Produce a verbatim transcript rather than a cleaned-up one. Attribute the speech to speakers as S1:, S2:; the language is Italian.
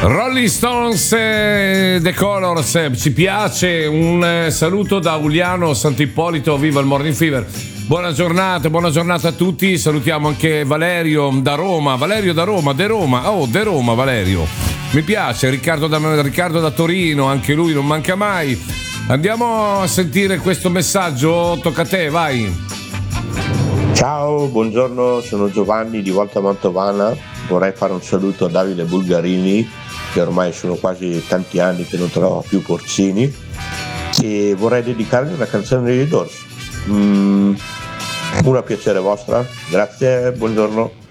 S1: Rolling Stones, eh, The Colors, eh, ci piace. Un eh, saluto da Uliano Sant'Ippolito, viva il Morning Fever. Buona giornata, buona giornata a tutti. Salutiamo anche Valerio da Roma. Valerio da Roma, De Roma. Oh, De Roma, Valerio. Mi piace. Riccardo da, Riccardo da Torino, anche lui non manca mai. Andiamo a sentire questo messaggio. Tocca a te, vai.
S2: Ciao, buongiorno, sono Giovanni di Volta Mantovana. Vorrei fare un saluto a Davide Bulgarini, che ormai sono quasi tanti anni che non trovo più porcini, e vorrei dedicargli una canzone dei Doors. Mm, una piacere vostra, grazie, buongiorno.